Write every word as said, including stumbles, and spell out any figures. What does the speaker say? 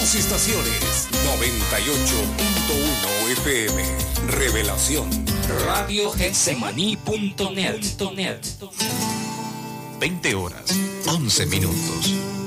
tus estaciones. noventa y ocho punto uno F M. Revelación. Radio Getsemaní punto net. veinte horas, once minutos.